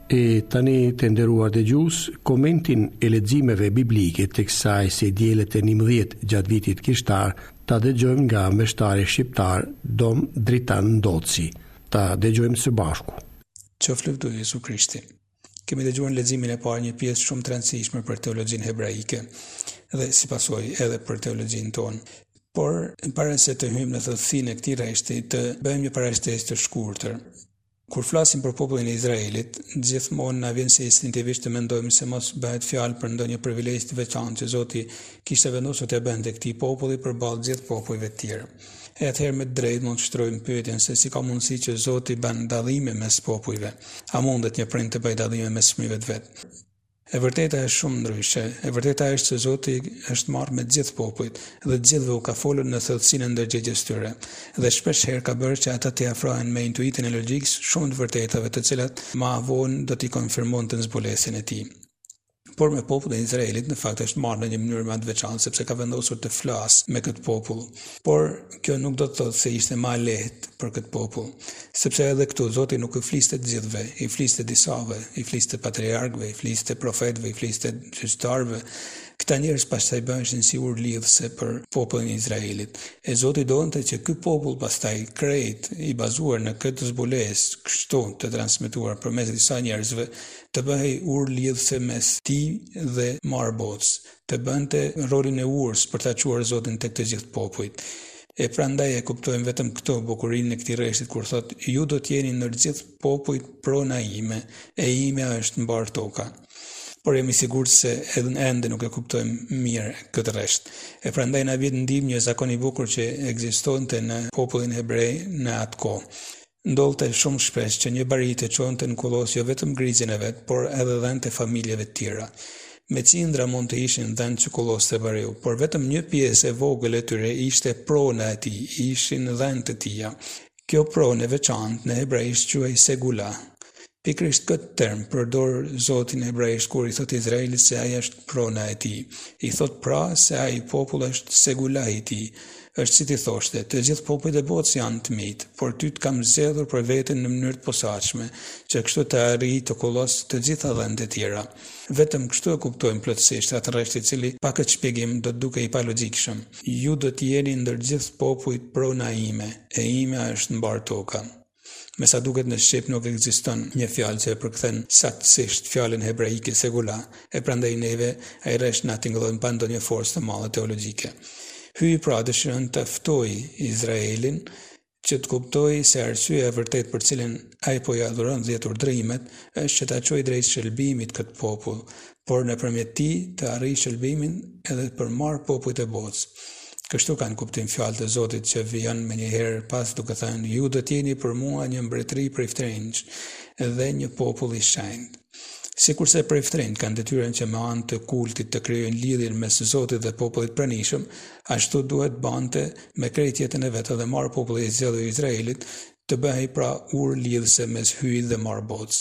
E tani të nderuar dëgjues, komentin e leximeve biblike të kësaj së dielët e 11 gjatë vitit kishtar ta dëgjojmë nga meshtari shqiptar Dom Dritan Ndoci. Ta dëgjojmë së bashku. Qoftë lëvduar Jezu Krishti. Kemi dëgjuar në leximin e parë një pjesë shumë të rëndësishme për teologjinë hebraike dhe si pasojë edhe për teologjinë tonë. Por para se të hyjmë në thellësinë e këtij rreshti, të bëjmë një parashtesë të shkurtër. Kur flasim për popullin e Izraelit, gjithmonë na vjen se instinktivisht të mendojmë se mos bëhet fjalë për ndonjë privilegj të veçantë që Zoti kishte vendosur të bënte këtij populli përballë gjithë popujve të tjerë. E atëherë me drejt mund të shtrojmë pyetjen se si ka mundësi që Zoti bën dallime mes popujve. A mundet një prind të bëjë dallime mes fëmijëve të vet? E vërteta është shumë ndryshe. E vërteta është se Zoti është marrë me gjithë popujt dhe të gjithëve u ka folur në thellësinë e ndërgjegjës tyre. Dhe shpesh herë ka bërë që ata të afrohen me intuitin e logjikës shumë të vërtetave, të cilat më vonë do t'i konfirmonte zbulesin e tij. Por me popullin e Izraelit në fakt është marrë në një mënyrë më të veçantë sepse ka vendosur të flasë me këtë popull. Por kjo nuk do të thotë se ishte më lehtë për këtë popull, sepse edhe këtu Zoti nuk i fliste të gjithëve, i fliste disave, i fliste patriarkëve, i fliste profetëve, i fliste gjyqtarëve. Këta njerëz pastaj bëheshin si urlidhëse për popullin e Izraelit. E Zoti donte që ky popull pastaj krejt i bazuar në këtë zbulesë, kështu të transmetuar përmes disa njerëzve, të bëhej urlidhëse mes tij dhe marrbots, të bënte rolin e urës për ta çuar Zotin tek të gjithë popujt. E prandaj e kuptojmë vetëm këto bukurinë e këtij rreshtit kur thotë ju do të jeni ndër gjithë popujt prona ime, e imja është mbar toka. Por jemi sigurt se edhe ende nuk e kuptojmë mirë këtë rresht. E prandaj na vjen ndihmë një zakon i bukur që ekzistonte në popullin hebrej në atë kohë. Ndodhte shumë shpesh që një bari të çonte në kullos jo vetëm grizin e vet, por edhe dhënë të familjeve të tjera. Me cindra mund të ishin dhënë që kullos të bariu, por vetëm një pjesë e vogël e tyre ishte prona e tij, ishin dhënë të tija. Kjo pronë e veçantë në hebraisht quhej segula. Pikërisht këtë term përdor Zoti në hebraisht kur i thot Izraelit se ai është prona e tij. I thot pra se ai popull është segula i tij. Është si ti thoshte, të gjithë popujt e botës janë të mit, por ty të kam zgjedhur për veten në mënyrë të posaçme, që kështu të arrij të kullos të gjitha dhënat e tjera. Vetëm kështu e kuptojmë plotësisht atë rresht i cili pa këtë shpjegim do të dukej i palogjikshëm. Ju do të jeni ndër gjithë popujt prona ime, e imja është mbar toka. Me sa duket në shqip nuk ekziston një fjalë që e përkthen saktësisht fjalën hebraike segula, e prandaj neve ai rresht na tingëllon pa ndonjë forcë të madhe teologjike. Hyi pra dëshiron të ftoj Izraelin që të kuptoj se arsyeja e vërtet për cilën ai po i adhuron 10 urdhrimet është që ta çojë drejt shëlbimit këtë popull, por nëpërmjet tij të arrijë shëlbimin edhe për marrë popujt e botës. Kështu kanë kuptim fjalët e Zotit që vijnë me një herë pas duke thënë ju do të jeni për mua një mbretëri prej ftrenjsh dhe një popull i shenjtë. Sikurse prej ftrenjt kanë detyrën që me anë të kultit të krijojnë lidhjen mes Zotit dhe popullit pranishëm, ashtu duhet bante me krejt jetën e vet edhe marr populli i zgjedhur i Izraelit të bëhej pra urë lidhëse mes hyjit dhe marrbotës.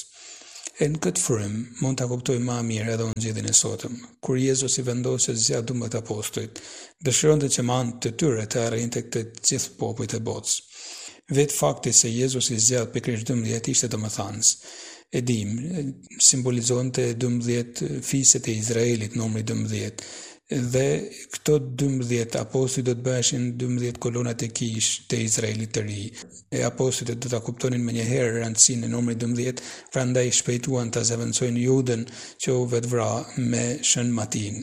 E në këtë frym mund ta kuptojmë më mirë edhe ungjillin e sotëm, kur Jezusi vendosi të zgjat 12 apostujt, dëshironte që me anë të tyre të arrinte të gjithë popujt e botës. Vetë fakti se Jezusi zgjat pikërisht 12 ishte domethënës. E dim, simbolizonte 12 fiset e Izraelit, numri 12. Dhe këto 12 apostujt do të bëheshin 12 kolonat e kish të Izraelit të ri. E apostujt do ta kuptonin më një herë rëndësinë e numrit 12, prandaj shpejtuan ta zëvendësojnë Judën që u vetvra me shën Matin.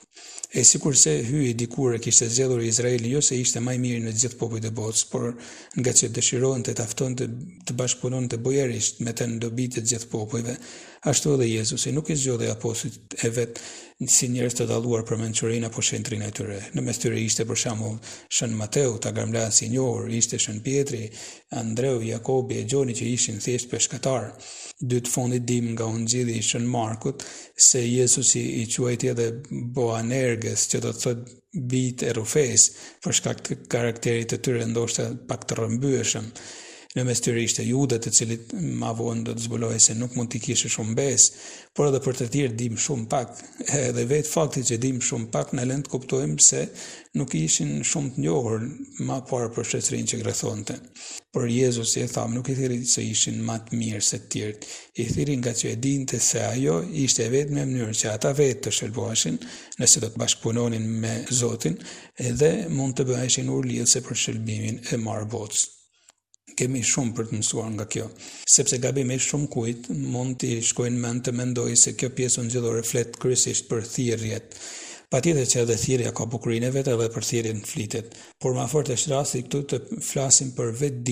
E sikurse hyi dikur e kishte zgjedhur Izraelin jo se ishte më i miri në të gjithë popujt e botës, por nga që dëshironte të aftonte të bashkëpunonte bujërisht me të në dobi të gjithë popujve, ashtu edhe Jezusi nuk i zgjodhi apostujt e vet si njerëz të dalluar për mençurinë apo shentrinë e tyre. Në mes tyre ishte për shembull shën Mateu, ta garmlasi i njohur, ishte shën Pietri, Andreu, Jakobi e Gjoni që ishin thjesht peshkatar. Dy të fundit dim nga Ungjilli i shën Markut se Jezusi i quajti edhe Boanerges, që do të thotë bijt e Rufes, për shkak të karakterit të tyre ndoshta pak të rrëmbyeshëm. Në mes tyre ishte Juda, të cilit ma vonë do të zbulojë se nuk mund t'i kishte shumë besë, por edhe për të tjerë dim shumë pak. Edhe vetë fakti që dim shumë pak në lënë të kuptojmë se nuk ishin shumë të njohur ma parë për shoqërinë që rrethonte. Por Jezusi e thamë nuk i thiri se ishin ma të mirë se të tjerët, i thiri nga që e dinte se ajo ishte vetëm në mënyrë që ata vetë të shëlboheshin, nëse do të bashkëpunonin me Zotin, edhe mund të bëheshin urlidhse për shëlbimin e marrë botës. Kemi shumë për të mësuar nga kjo, sepse gabimi shumë kujt mund t'i shkojnë mend të mendoj se kjo pjesë nxjellore flet kryesisht për thirrjet. Patjetër që edhe thirrja ka bukurinë e vet edhe për thirrjen flitet, por më fort është rasti këtu të flasim për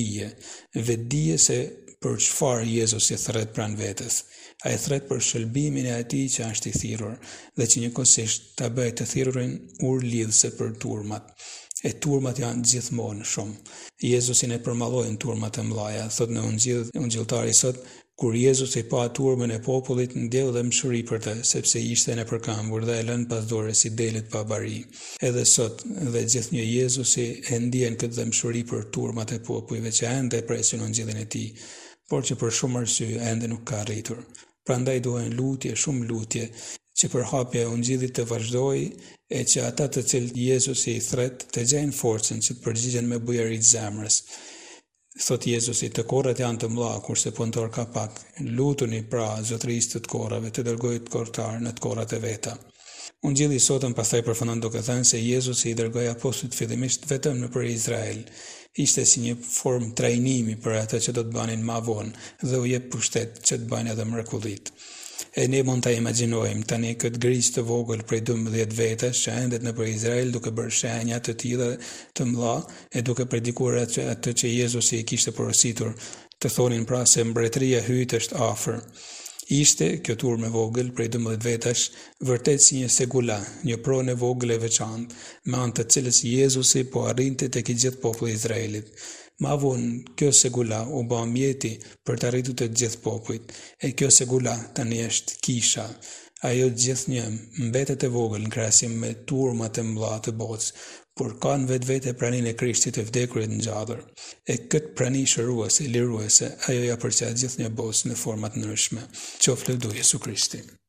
vetdije se për çfarë Jezusi thret pranë vetes. Ai thret për shëlbimin e atij që është i thirrur dhe që njëkohësisht ta bëjë të thirrurin urlidhse për turmat. E turmat janë gjithmonë shumë. Jezusin e përmallojnë turmat e mëdha, thot në ungjilltari sot, kur Jezusi pa turmën e popullit ndjeu dhe mshuri për të, sepse ishte në përkambur dhe e lënë pas dorë si delet pa bari. Edhe sot dhe gjithnjë Jezusi e ndjen këtë dëmshuri për turmat e popujve që ende presin ungjillin e tij, por që për shumë arsye ende nuk ka arritur. Prandaj duhen lutje, shumë lutje, që përhapja e ungjillit të vazhdojë e që ata të cilët Jezusi i thret të gjejnë forcën që të përgjigjen me bujari të zemrës. Thot Jezusi, të korrat janë të mëdha, kurse punëtor ka pak. Lutuni pra zotërisë të korrave të dërgojë të kortar në të korrat e veta. Ungjilli i sotëm pastaj përfundon duke thënë se Jezusi i dërgoi apostujt fillimisht vetëm nëpër Izrael. Ishte si një formë trajnimi për ata që do të banin më vonë dhe u jep pushtet që të bajnë edhe mrekullit. E ne mund ta imagjinojmë tani këtë grisë të vogël prej 12 vetash që endet nëpër Izrael duke bërë shenja të tilla të mëdha e duke predikuar atë që Jezusi i kishte porositur, të thonin pra se mbretëria e hyjt është afër. Ishte kjo turmë e vogël prej 12 vetash vërtet si një segula, një pronë e vogël e veçantë, me anë të cilës Jezusi po arrinte tek i gjithë populli i Izraelit. Ma vonë kjo segula u bë mjeti për të arritur të gjithë popujt, e kjo segula tani është kisha. Ajo gjithnjë mbetet e vogël në krahasim me turmat e mëdha të botës, por ka në vetvete praninë e Krishtit të vdekurit ngjallër. E këtë prani shëruese, liruese, ajo ja përqahet gjithnjë botës në forma të ndryshme. Qoftë lëvduar Jezu Krishti.